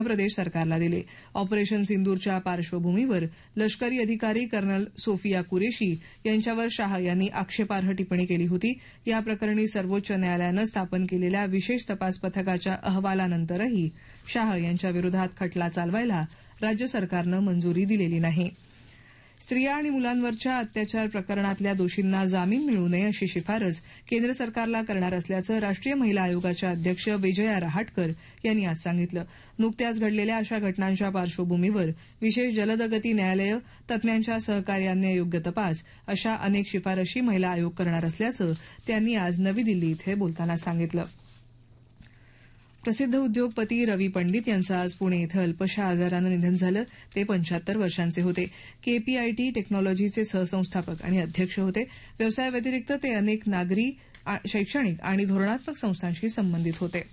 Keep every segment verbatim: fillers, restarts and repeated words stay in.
प्रदेश सरकारला दिले. ऑपरेशन सिंदूरच्या पार्श्वभूमीवर लष्करी अधिकारी कर्नल सोफिया कुरेशी यांच्यावर शाह यांनी आक्षेपार्ह टिप्पणी केली होती. या प्रकरणी सर्वोच्च न्यायालयानं स्थापन केलेल्या विशेष तपास पथकाच्या अहवालानंतरही शाह यांच्या विरोधात खटला चालवायला राज्य सरकारनं मंजुरी दिलेली नाही. स्त्रिया आणि मुलांवरच्या अत्याचार प्रकरणातल्या दोषींना जामीन मिळू नये अशी शिफारस केंद्र सरकारला करणार असल्याचं राष्ट्रीय महिला आयोगाच्या अध्यक्ष विजया रहाटकर यांनी आज सांगितलं. नुकत्याच घडलेल्या अशा घटनांच्या पार्श्वभूमीवर विशेष जलदगती न्यायालयं, तज्ज्ञांच्या सहकार्याने योग्य तपास अशा अनेक शिफारशी महिला आयोग करणार असल्याचं त्यांनी आज नवी दिल्ली इथं बोलताना सांगितलं. प्रसिद्ध उद्योगपती रवी पंडित यांचं आज पुणे इथं अल्पशा आजारानं निधन झालं. ते पंच्याहत्तर वर्षांचे होते. केपीआयटी टेक्नॉलॉजीचे सहसंस्थापक आणि अध्यक्ष होते. व्यवसायाव्यतिरिक्त ते अनेक नागरी, शैक्षणिक आणि धोरणात्मक संस्थांशी संबंधित होते.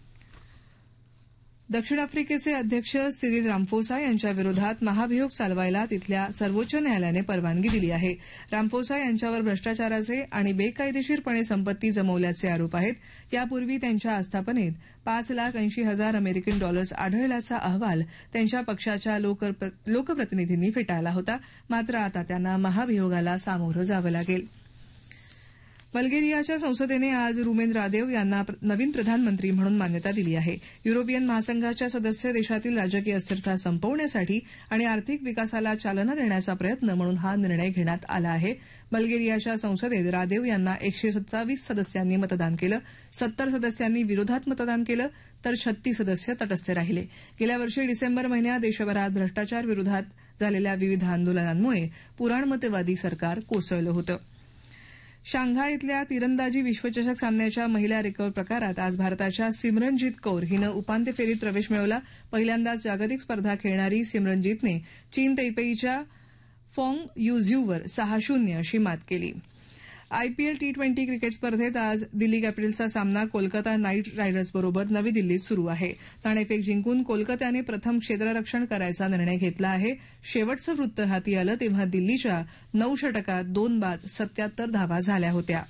दक्षिण आफ्रिकेचे अध्यक्ष सिरिल रामफोसा यांच्या विरोधात महाभियोग चालवायला तिथल्या सर्वोच्च न्यायालयाने परवानगी दिली आहे. रामफोसा यांच्यावर भ्रष्टाचाराचे आणि बेकायदेशीरपणे संपत्ती जमवल्याचे आरोप आहेत. यापूर्वी त्यांच्या आस्थापनेत पाच लाख ऐंशी हजार अमेरिकन डॉलर्स आढळल्याचा अहवाल त्यांच्या पक्षाच्या लोकप्रतिनिधींनी फेटाळला होता. मात्र आता त्यांना महाभियोगाला सामोरं जावं लागेल. बल्गेरियाच्या संसदेने आज रुमेन रादेव यांना नवीन प्रधानमंत्री म्हणून मान्यता दिली आहे. युरोपियन महासंघाच्या सदस्य देशातील राजकीय अस्थिरता संपवण्यासाठी आणि आर्थिक विकासाला चालना देण्याचा प्रयत्न म्हणून हा निर्णय घेण्यात आला आहे. बल्गेरियाच्या संसदेत रादेव यांना एकशे सत्तावीस सदस्यांनी मतदान केलं. सत्तर सदस्यांनी विरोधात मतदान केलं तर छत्तीस सदस्य तटस्थ राहिले. गेल्या वर्षी डिसेंबर महिन्यात देशभरात भ्रष्टाचार विरोधात झालेल्या विविध आंदोलनांमुळे पुराणमतवादी सरकार कोसळलं होतं. शांघाय इथल्या तिरंदाजी विश्वचषक सामन्याच्या महिला रिकर्व्ह प्रकारात आज भारताच्या सिमरनजीत कौर हिनं उपांत्य फेरीत प्रवेश मिळवला. पहिल्यांदाच जागतिक स्पर्धा खेळणारी सिमरनजीतने चीन तैपेईच्या फॉंग युझ्यूवर सहा शून्य अशी मात केली. आयपीएल टी ट्वेंटी क्रिकेट स्पर्धेत आज दिल्ली कॅपिटल्सचा सामना कोलकाता नाईट रायडर्सबरोबर नवी दिल्लीत सुरू आहे. नाणेफेक जिंकून कोलकात्याने प्रथम क्षेत्ररक्षण करायचा निर्णय घेतला आहे. शेवटचं वृत्त हाती आलं तेव्हा दिल्लीच्या नऊ षटकात दोन बाद सत्याहत्तर धावा झाल्या होत्या.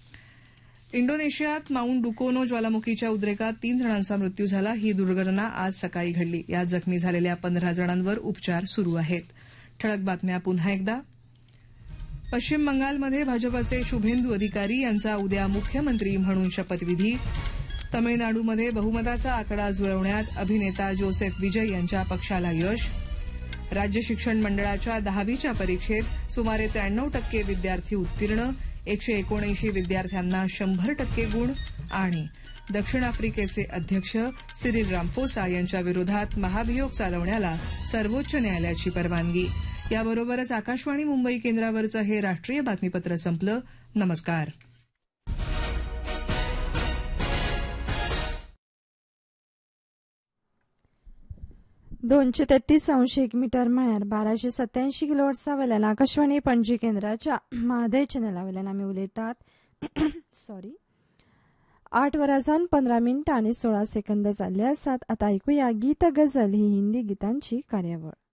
इंडोनेशियात माउंट डुकोनो ज्वालामुखीच्या उद्रेकात तीन जणांचा मृत्यू झाला. ही दुर्घटना आज सकाळी घडली. यात जखमी झालेल्या पंधरा जणांवर उपचार सुरू आहेत. ठळक बातम्या पुन्हा एकदा. पश्चिम बंगालमध्ये भाजपचे शुभेंदू अधिकारी यांचा उद्या मुख्यमंत्री म्हणून शपथविधी. तमिळनाडूमध्ये बहुमताचा आकडा जुळवण्यात अभिनेता जोसेफ विजय यांच्या पक्षाला यश. राज्य शिक्षण मंडळाच्या दहावीच्या परीक्षेत सुमारे त्र्याण्णव टक्के विद्यार्थी उत्तीर्ण. एकशे एकोणऐंशी विद्यार्थ्यांना शंभर टक्के गुण. आणि दक्षिण आफ्रिकेचे अध्यक्ष सिरिल रामफोसा यांच्या विरोधात महाभियोग चालवण्याला सर्वोच्च न्यायालयाची परवानगी. याबरोबरच आकाशवाणी मुंबई केंद्रावरचं हे राष्ट्रीय बातमीपत्र संपलं. नमस्कार. दोनशे तेहतीस अंश एक मीटर म्हळ्यार बाराशे सत्याऐंशी किलोवॅट्सा वयल्यान आकाशवाणी पणजी केंद्राच्या म्हादय चॅनला वयल्यान आमी उलयतात. सॉरी आठ वरांसावन पंदरा मिनटां आनी सोळा सेकंद जाल्ले आसात. आतां आयकुया गीत गझल ही हिंदी गितांची कार्यावळ.